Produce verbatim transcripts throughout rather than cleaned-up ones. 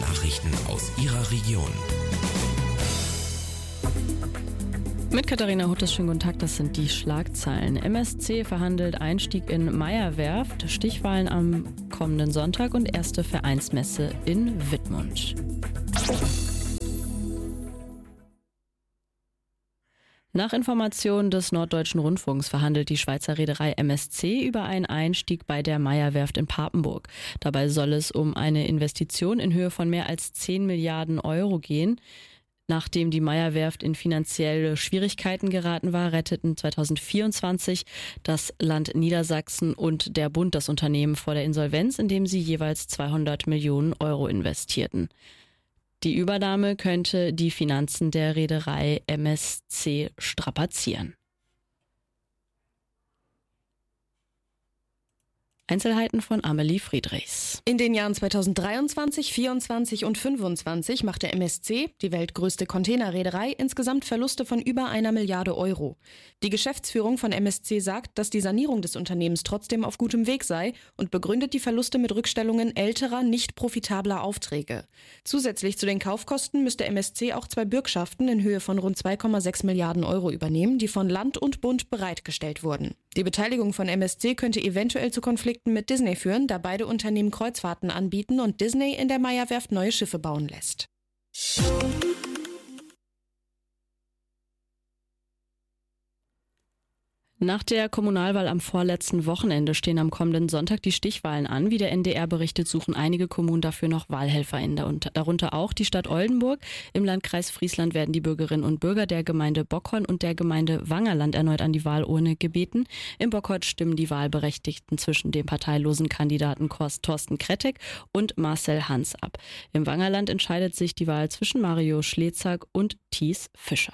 Nachrichten aus Ihrer Region. Mit Katharina Huttes, schönen guten Tag, das sind die Schlagzeilen. M S C verhandelt Einstieg in Meyer-Werft, Stichwahlen am kommenden Sonntag und erste Vereinsmesse in Wittmund. Nach Informationen des Norddeutschen Rundfunks verhandelt die Schweizer Reederei M S C über einen Einstieg bei der Meyer-Werft in Papenburg. Dabei soll es um eine Investition in Höhe von mehr als zehn Milliarden Euro gehen. Nachdem die Meyer-Werft in finanzielle Schwierigkeiten geraten war, retteten zweitausendvierundzwanzig das Land Niedersachsen und der Bund das Unternehmen vor der Insolvenz, indem sie jeweils zweihundert Millionen Euro investierten. Die Übernahme könnte die Finanzen der Reederei M S C strapazieren. Einzelheiten von Amelie Friedrichs. In den Jahren zweitausenddreiundzwanzig, vierundzwanzig und fünfundzwanzig machte M S C, die weltgrößte Containerreederei, insgesamt Verluste von über einer Milliarde Euro. Die Geschäftsführung von M S C sagt, dass die Sanierung des Unternehmens trotzdem auf gutem Weg sei und begründet die Verluste mit Rückstellungen älterer, nicht profitabler Aufträge. Zusätzlich zu den Kaufkosten müsste M S C auch zwei Bürgschaften in Höhe von rund zwei Komma sechs Milliarden Euro übernehmen, die von Land und Bund bereitgestellt wurden. Die Beteiligung von M S C könnte eventuell zu Konflikten mit Disney führen, da beide Unternehmen Kreuzfahrten anbieten und Disney in der Meyer-Werft neue Schiffe bauen lässt. Nach der Kommunalwahl am vorletzten Wochenende stehen am kommenden Sonntag die Stichwahlen an. Wie der N D R berichtet, suchen einige Kommunen dafür noch WahlhelferInnen, und darunter auch die Stadt Oldenburg. Im Landkreis Friesland werden die Bürgerinnen und Bürger der Gemeinde Bockhorn und der Gemeinde Wangerland erneut an die Wahlurne gebeten. In Bockhorn stimmen die Wahlberechtigten zwischen dem parteilosen Kandidaten Thorsten Krettek und Marcel Hans ab. Im Wangerland entscheidet sich die Wahl zwischen Mario Schlezak und Thies Fischer.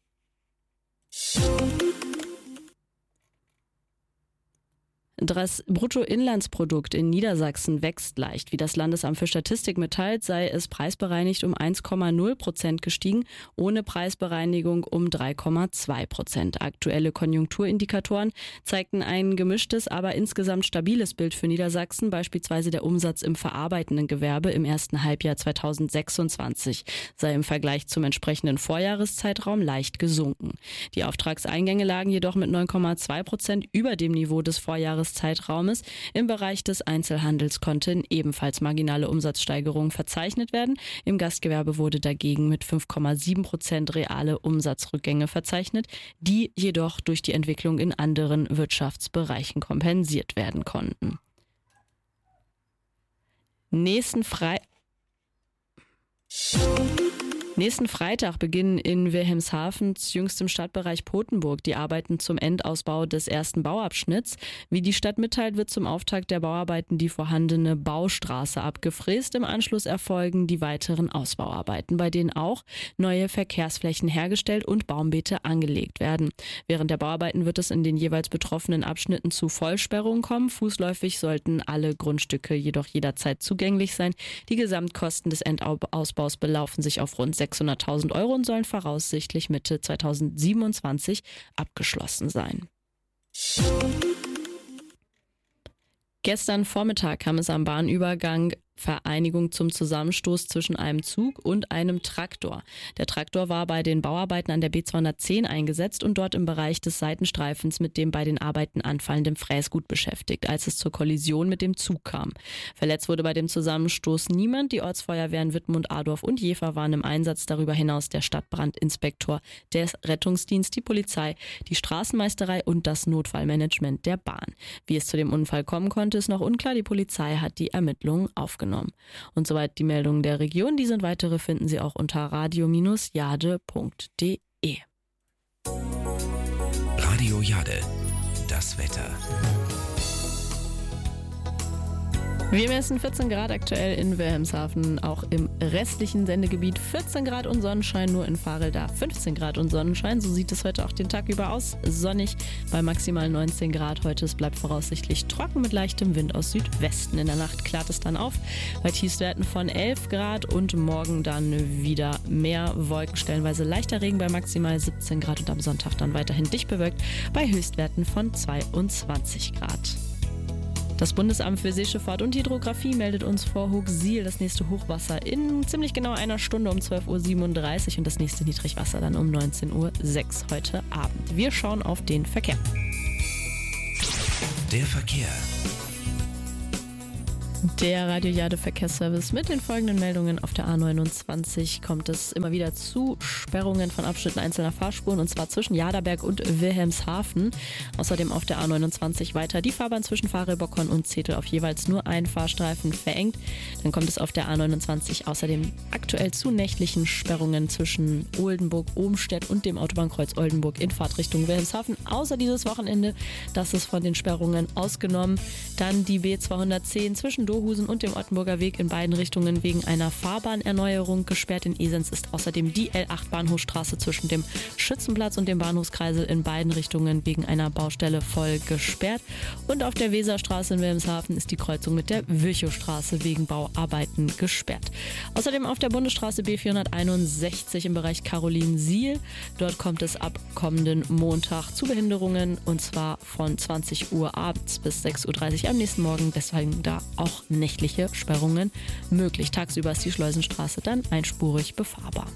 Das Bruttoinlandsprodukt in Niedersachsen wächst leicht. Wie das Landesamt für Statistik mitteilt, sei es preisbereinigt um eins Komma null Prozent gestiegen, ohne Preisbereinigung um drei Komma zwei Prozent. Aktuelle Konjunkturindikatoren zeigten ein gemischtes, aber insgesamt stabiles Bild für Niedersachsen, beispielsweise der Umsatz im verarbeitenden Gewerbe im ersten Halbjahr zweitausendsechsundzwanzig sei im Vergleich zum entsprechenden Vorjahreszeitraum leicht gesunken. Die Auftragseingänge lagen jedoch mit neun Komma zwei Prozent über dem Niveau des Vorjahres Zeitraumes. Im Bereich des Einzelhandels konnten ebenfalls marginale Umsatzsteigerungen verzeichnet werden. Im Gastgewerbe wurde dagegen mit fünf Komma sieben Prozent reale Umsatzrückgänge verzeichnet, die jedoch durch die Entwicklung in anderen Wirtschaftsbereichen kompensiert werden konnten. Nächsten Frei Nächsten Freitag beginnen in Wilhelmshavens jüngstem Stadtbereich Potenburg die Arbeiten zum Endausbau des ersten Bauabschnitts. Wie die Stadt mitteilt, wird zum Auftakt der Bauarbeiten die vorhandene Baustraße abgefräst. Im Anschluss erfolgen die weiteren Ausbauarbeiten, bei denen auch neue Verkehrsflächen hergestellt und Baumbeete angelegt werden. Während der Bauarbeiten wird es in den jeweils betroffenen Abschnitten zu Vollsperrungen kommen. Fußläufig sollten alle Grundstücke jedoch jederzeit zugänglich sein. Die Gesamtkosten des Endausbaus belaufen sich auf rund sechshunderttausend Euro und sollen voraussichtlich Mitte zweitausendsiebenundzwanzig abgeschlossen sein. Gestern Vormittag kam es am Bahnübergang Vereinigung zum Zusammenstoß zwischen einem Zug und einem Traktor. Der Traktor war bei den Bauarbeiten an der B zweihundertzehn eingesetzt und dort im Bereich des Seitenstreifens mit dem bei den Arbeiten anfallenden Fräsgut beschäftigt, als es zur Kollision mit dem Zug kam. Verletzt wurde bei dem Zusammenstoß niemand. Die Ortsfeuerwehren Wittmund, Adorf und Jever waren im Einsatz, darüber hinaus der Stadtbrandinspektor, der Rettungsdienst, die Polizei, die Straßenmeisterei und das Notfallmanagement der Bahn. Wie es zu dem Unfall kommen konnte, ist noch unklar. Die Polizei hat die Ermittlungen aufgenommen. Und soweit die Meldungen der Region. Diese und weitere finden Sie auch unter radio Bindestrich jade punkt de. Radio Jade, das Wetter. Wir messen vierzehn Grad aktuell in Wilhelmshaven, auch im restlichen Sendegebiet vierzehn Grad und Sonnenschein, nur in Varelda fünfzehn Grad und Sonnenschein. So sieht es heute auch den Tag über aus. Sonnig bei maximal neunzehn Grad. Heute es bleibt voraussichtlich trocken mit leichtem Wind aus Südwesten. In der Nacht klart es dann auf bei Tiefstwerten von elf Grad und morgen dann wieder mehr Wolken, stellenweise leichter Regen bei maximal siebzehn Grad und am Sonntag dann weiterhin dicht bewölkt bei Höchstwerten von zweiundzwanzig Grad. Das Bundesamt für Seeschifffahrt und Hydrographie meldet uns vor Hooksiel das nächste Hochwasser in ziemlich genau einer Stunde um zwölf Uhr siebenunddreißig und das nächste Niedrigwasser dann um neunzehn Uhr sechs heute Abend. Wir schauen auf den Verkehr. Der Verkehr. Der Radio Jade Verkehrsservice mit den folgenden Meldungen. Auf der A neunundzwanzig kommt es immer wieder zu Sperrungen von Abschnitten einzelner Fahrspuren und zwar zwischen Jaderberg und Wilhelmshaven. Außerdem auf der A neunundzwanzig weiter die Fahrbahn zwischen Fahre-Bockern und Zetel auf jeweils nur einen Fahrstreifen verengt. Dann kommt es auf der A neunundzwanzig außerdem aktuell zu nächtlichen Sperrungen zwischen Oldenburg-Ohmstedt und dem Autobahnkreuz Oldenburg in Fahrtrichtung Wilhelmshaven. Außer dieses Wochenende, das ist von den Sperrungen ausgenommen. Dann die B zweihundertzehn zwischen Dohusen und dem Ottenburger Weg in beiden Richtungen wegen einer Fahrbahnerneuerung gesperrt. In Esens ist außerdem die L acht Bahnhofstraße zwischen dem Schützenplatz und dem Bahnhofskreisel in beiden Richtungen wegen einer Baustelle voll gesperrt. Und auf der Weserstraße in Wilhelmshaven ist die Kreuzung mit der Virchowstraße wegen Bauarbeiten gesperrt. Außerdem auf der Bundesstraße B vierhunderteinundsechzig im Bereich Carolinsiel. Dort kommt es ab kommenden Montag zu Behinderungen und zwar von zwanzig Uhr abends bis sechs Uhr dreißig am nächsten Morgen. Deswegen da auch nächtliche Sperrungen möglich. Tagsüber ist die Schleusenstraße dann einspurig befahrbar.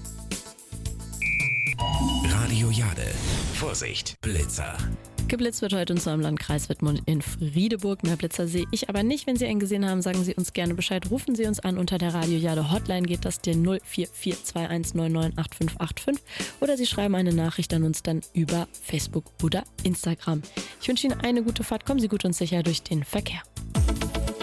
Radio Jade. Vorsicht, Blitzer. Geblitzt wird heute in unserem Landkreis Wittmund in Friedeburg. Mehr Blitzer sehe ich aber nicht. Wenn Sie einen gesehen haben, sagen Sie uns gerne Bescheid. Rufen Sie uns an unter der Radio Jade Hotline. Geht das der null vier vier zwei eins neun neun acht fünf acht fünf oder Sie schreiben eine Nachricht an uns dann über Facebook oder Instagram. Ich wünsche Ihnen eine gute Fahrt. Kommen Sie gut und sicher durch den Verkehr.